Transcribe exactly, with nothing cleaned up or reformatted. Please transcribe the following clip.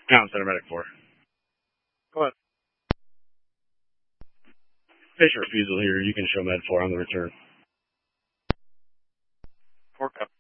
Town Center Medic four. Go ahead. Patient refusal here. You can show med four on the return. Four cup.